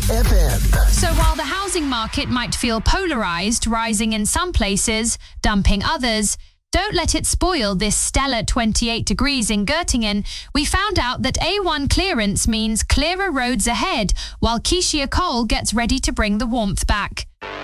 FM. So while the housing market might feel polarised, rising in some places, dumping others, don't let it spoil this stellar 28 degrees in Göttingen. We found out that A1 clearance means clearer roads ahead, while Keisha Cole gets ready to bring the warmth back.